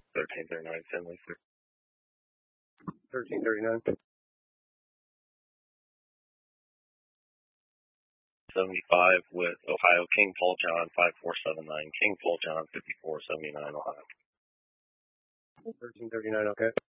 1339 Finley, sir. 1339. 75 with Ohio, King Paul John 5479, King Paul John 5479, Ohio. 1339, okay.